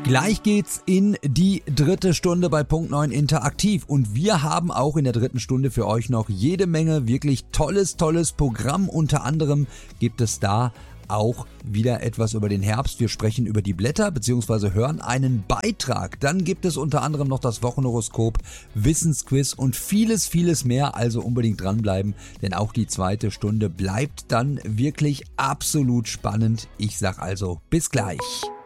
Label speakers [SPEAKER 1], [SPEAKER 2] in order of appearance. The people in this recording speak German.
[SPEAKER 1] Gleich geht's in die dritte Stunde bei Punkt 9 Interaktiv und wir haben auch in der dritten Stunde für euch noch jede Menge wirklich tolles Programm. Unter anderem gibt es da auch wieder etwas über den Herbst. Wir sprechen über die Blätter bzw. hören einen Beitrag. Dann gibt es unter anderem noch das Wochenhoroskop, Wissensquiz und vieles mehr. Also unbedingt dranbleiben, denn auch die zweite Stunde bleibt dann wirklich absolut spannend. Ich sag also bis gleich.